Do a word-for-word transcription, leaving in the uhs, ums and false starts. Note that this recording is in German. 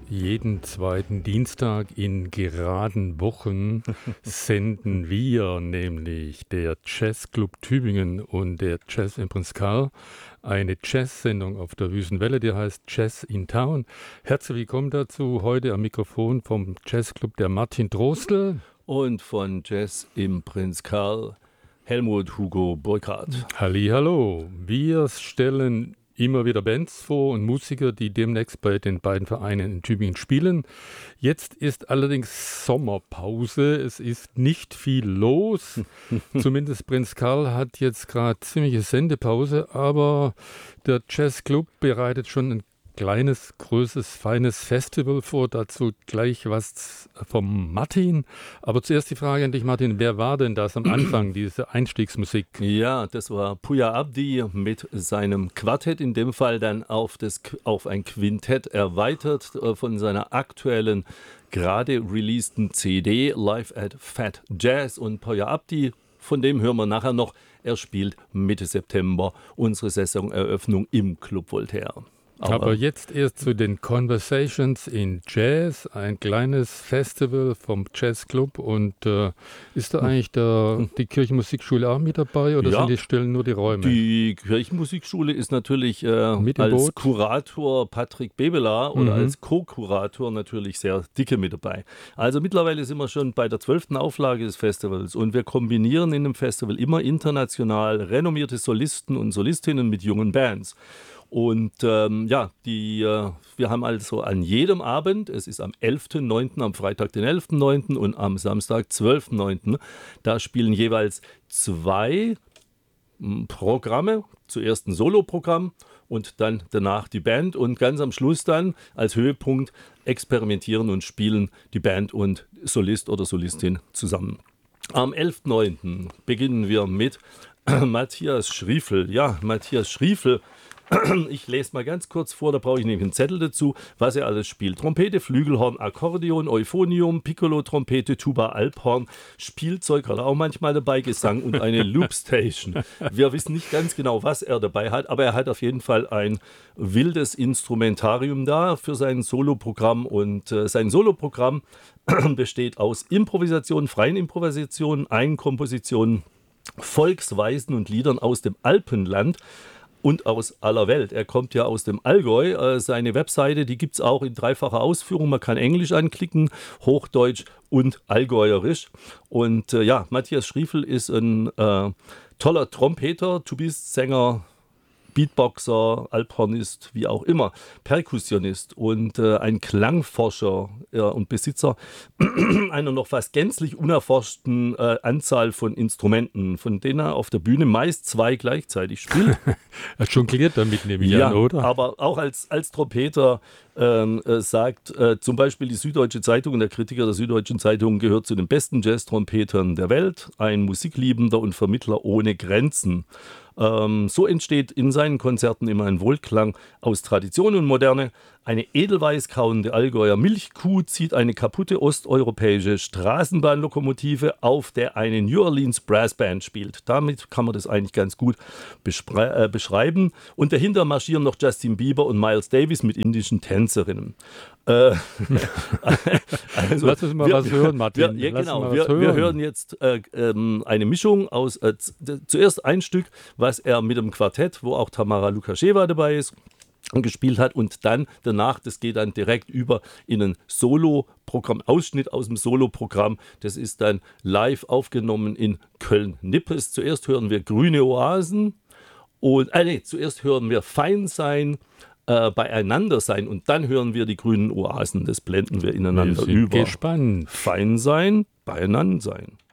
Jeden zweiten Dienstag in geraden Wochen senden wir, nämlich der Jazzclub Tübingen und der Jazz im Prinz Karl, eine Jazz-Sendung auf der Wüstenwelle, die heißt Jazz in Town. Herzlich willkommen dazu, heute am Mikrofon vom Jazzclub der Martin Drostel. Und von Jazz im Prinz Karl, Helmut Hugo Burkhardt. Hallihallo, wir stellen immer wieder Bands vor und Musiker, die demnächst bei den beiden Vereinen in Tübingen spielen. Jetzt ist allerdings Sommerpause. Es ist nicht viel los. Zumindest Prinz Karl hat jetzt gerade ziemliche Sendepause, aber der Jazzclub bereitet schon ein kleines, größeres, feines Festival vor. Dazu gleich was vom Martin. Aber zuerst die Frage an dich, Martin. Wer war denn das am Anfang, diese Einstiegsmusik? Ja, das war Puya Abdi mit seinem Quartett, in dem Fall dann auf, das, auf ein Quintett erweitert äh, von seiner aktuellen, gerade releaseden C D Live at Fat Jazz. Und Puya Abdi, von dem hören wir nachher noch. Er spielt Mitte September unsere Saisoneröffnung im Club Voltaire. Aber, Aber jetzt erst zu den Conversations in Jazz, ein kleines Festival vom Jazzclub. Und äh, ist da eigentlich der, die Kirchenmusikschule auch mit dabei oder ja, sind die Stellen nur die Räume? Die Kirchenmusikschule ist natürlich äh, als Boot. Kurator Patrick Bebela oder mhm. als Co-Kurator natürlich sehr dicke mit dabei. Also mittlerweile sind wir schon bei der zwölften Auflage des Festivals und wir kombinieren in dem Festival immer international renommierte Solisten und Solistinnen mit jungen Bands. Und ähm, ja, die, äh, wir haben also an jedem Abend, es ist am elften neunten, am Freitag den elften neunten und am Samstag zwölften neunten, da spielen jeweils zwei m, Programme, zuerst ein Soloprogramm und dann danach die Band und ganz am Schluss dann als Höhepunkt experimentieren und spielen die Band und Solist oder Solistin zusammen. Am elften neunten beginnen wir mit Matthias Schriefel. Ja, Matthias Schriefel. Ich lese mal ganz kurz vor, da brauche ich nämlich einen Zettel dazu, was er alles spielt. Trompete, Flügelhorn, Akkordeon, Euphonium, Piccolo, Trompete, Tuba, Alphorn, Spielzeug hat er auch manchmal dabei, Gesang und eine Loopstation. Wir wissen nicht ganz genau, was er dabei hat, aber er hat auf jeden Fall ein wildes Instrumentarium da für sein Soloprogramm und äh, sein Soloprogramm besteht aus Improvisationen, freien Improvisationen, Eigenkompositionen, Volksweisen und Liedern aus dem Alpenland und aus aller Welt. Er kommt ja aus dem Allgäu. Äh, seine Webseite, die gibt es auch in dreifacher Ausführung. Man kann Englisch anklicken, Hochdeutsch und Allgäuerisch. Und äh, ja, Matthias Schriefel ist ein äh, toller Trompeter, Tubist, Sänger, Beatboxer, Alphornist, wie auch immer, Perkussionist und äh, ein Klangforscher äh, und Besitzer einer noch fast gänzlich unerforschten äh, Anzahl von Instrumenten, von denen er auf der Bühne meist zwei gleichzeitig spielt. Er jongliert damit, nehme ich ja, an, oder? Aber auch als, als Trompeter ähm, äh, sagt äh, zum Beispiel die Süddeutsche Zeitung, der Kritiker der Süddeutschen Zeitung gehört zu den besten Jazz-Trompetern der Welt, ein Musikliebender und Vermittler ohne Grenzen. Ähm, so entsteht in seinen Konzerten immer ein Wohlklang aus Tradition und Moderne. Eine edelweiß kauende Allgäuer Milchkuh zieht eine kaputte osteuropäische Straßenbahnlokomotive, auf der eine New Orleans Brassband spielt. Damit kann man das eigentlich ganz gut bespre- äh, beschreiben. Und dahinter marschieren noch Justin Bieber und Miles Davis mit indischen Tänzerinnen. Äh, also, Lass uns mal wir, was hören, Martin. Wir, ja, genau. Wir, hören. wir hören jetzt äh, ähm, eine Mischung aus, äh, z- zuerst ein Stück, was er mit dem Quartett, wo auch Tamara Lukascheva dabei ist, gespielt hat und dann danach, das geht dann direkt über in ein Solo-Programm, Ausschnitt aus dem Solo-Programm, das ist dann live aufgenommen in Köln-Nippes. Zuerst hören wir Grüne Oasen und, äh, nee, zuerst hören wir Fein sein, äh, Beieinander sein und dann hören wir die Grünen Oasen, das blenden wir ineinander wir sind über. Gespannt. Fein sein, beieinander sein.